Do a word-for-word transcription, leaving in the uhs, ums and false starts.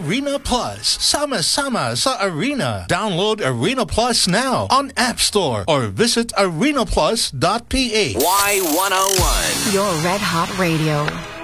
Arena Plus. Sama-sama sa Arena. Download Arena Plus now on App Store or visit arena plus dot p h. Y one oh one. Your Red Hot Radio.